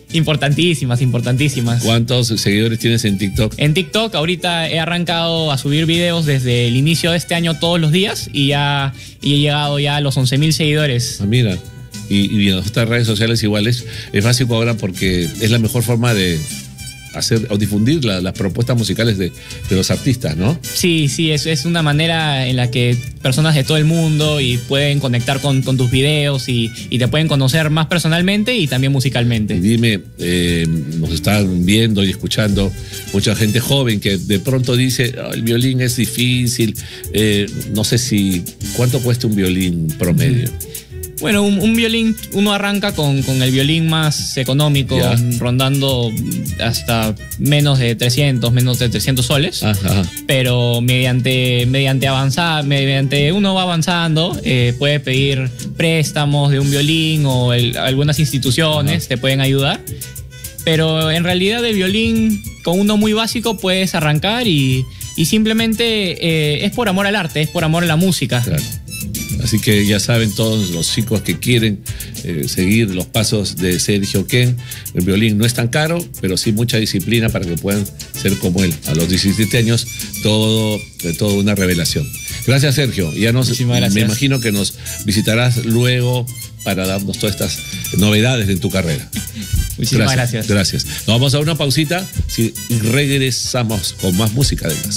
Importantísimas, importantísimas. ¿Cuántos seguidores tienes en TikTok? En TikTok ahorita he arrancado a subir videos desde el inicio de este año todos los días y he llegado ya a los 11.000 seguidores. Ah, mira, y en otras redes sociales iguales es básico ahora porque es la mejor forma de hacer o difundir las propuestas musicales de los artistas, ¿no? Sí, es una manera en la que personas de todo el mundo y pueden conectar con tus videos y te pueden conocer más personalmente y también musicalmente. Y dime, nos están viendo y escuchando mucha gente joven que de pronto dice, oh, el violín es difícil, no sé si, ¿cuánto cuesta un violín promedio? Bueno, un violín, uno arranca con el violín más económico, rondando hasta menos de 300 soles. Ajá. Pero mediante uno va avanzando, puede pedir préstamos de un violín o algunas instituciones te pueden ayudar. Pero en realidad el violín, con uno muy básico, puedes arrancar y simplemente es por amor al arte, es por amor a la música. Claro. Así que ya saben todos los chicos que quieren seguir los pasos de Sergio Ken. El violín no es tan caro, pero sí mucha disciplina para que puedan ser como él. A los 17 años, todo una revelación. Gracias, Sergio. Muchísimas gracias. Me imagino que nos visitarás luego para darnos todas estas novedades en tu carrera. Muchísimas gracias. Gracias. Nos vamos a una pausita y regresamos con más música además.